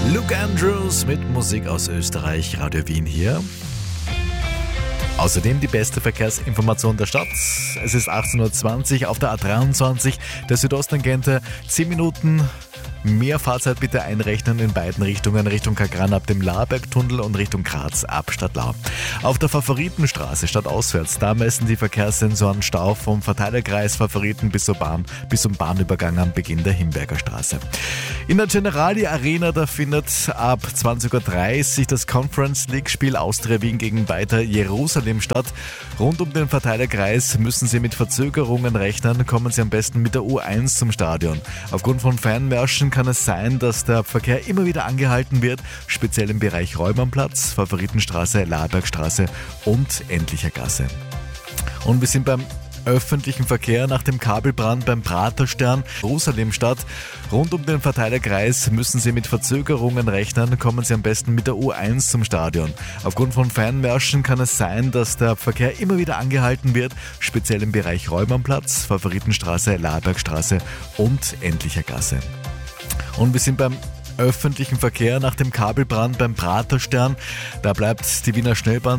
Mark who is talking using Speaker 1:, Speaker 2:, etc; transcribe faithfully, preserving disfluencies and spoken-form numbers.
Speaker 1: Luke Andrews mit Musik aus Österreich, Radio Wien hier. Außerdem die beste Verkehrsinformation der Stadt. Es ist achtzehn Uhr zwanzig auf der A dreiundzwanzig, der Südosttangente. zehn Minuten mehr Fahrzeit bitte einrechnen in beiden Richtungen, Richtung Kagran ab dem Labergtunnel und Richtung Graz ab Stadtlau. Auf der Favoritenstraße stadtauswärts, da messen die Verkehrssensoren Stau vom Verteilerkreis Favoriten bis zur Bahn, bis zum Bahnübergang am Beginn der Himberger Straße. In der Generali Arena, da findet ab zwanzig Uhr dreißig das Conference League Spiel Austria Wien gegen Beitar Jerusalem statt. Rund um den Verteilerkreis müssen Sie mit Verzögerungen rechnen, kommen Sie am besten mit der U eins zum Stadion. Aufgrund von Fanmärschen kann es sein, dass der Verkehr immer wieder angehalten wird, speziell im Bereich Räumannplatz, Favoritenstraße, Labergstraße und Endlicher Gasse. Und wir sind beim öffentlichen Verkehr nach dem Kabelbrand beim Praterstern Jerusalemstadt. Rund um den Verteilerkreis müssen Sie mit Verzögerungen rechnen, kommen Sie am besten mit der U eins zum Stadion. Aufgrund von Fanmärschen kann es sein, dass der Verkehr immer wieder angehalten wird, speziell im Bereich Räumannplatz, Favoritenstraße, Labergstraße und Endlicher Gasse. Und wir sind beim öffentlichen Verkehr nach dem Kabelbrand beim Praterstern. Da bleibt die Wiener Schnellbahn